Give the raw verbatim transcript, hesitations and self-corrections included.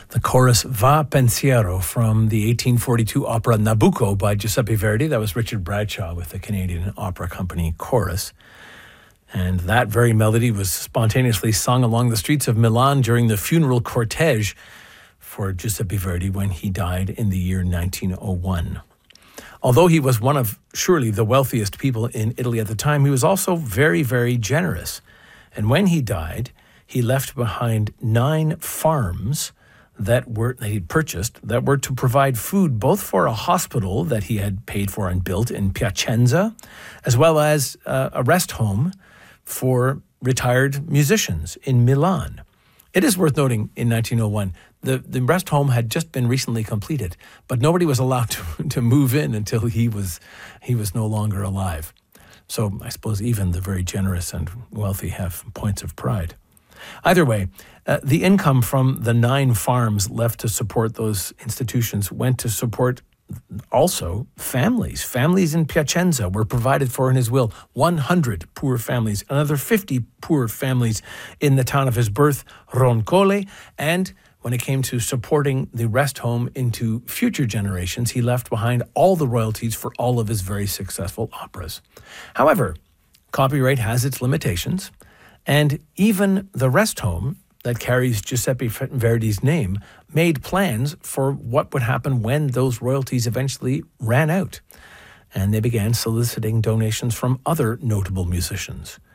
The chorus Va Pensiero from the eighteen forty-two opera Nabucco by Giuseppe Verdi. That was Richard Bradshaw with the Canadian Opera Company chorus. And that very melody was spontaneously sung along the streets of Milan during the funeral cortege for Giuseppe Verdi when he died in the year nineteen oh one. Although he was one of surely the wealthiest people in Italy at the time, he was also very, very generous. And when he died, he left behind nine farms that were that he'd purchased that were to provide food both for a hospital that he had paid for and built in Piacenza, as well as uh, a rest home for retired musicians in Milan. It is worth noting in nineteen oh one, the, the rest home had just been recently completed, but nobody was allowed to, to move in until he was he was no longer alive. So I suppose even the very generous and wealthy have points of pride. Either way, uh, the income from the nine farms left to support those institutions went to support also families. Families in Piacenza were provided for in his will. one hundred poor families, another fifty poor families in the town of his birth, Roncole. And when it came to supporting the rest home into future generations, he left behind all the royalties for all of his very successful operas. However, copyright has its limitations. And even the rest home that carries Giuseppe Verdi's name made plans for what would happen when those royalties eventually ran out. And they began soliciting donations from other notable musicians.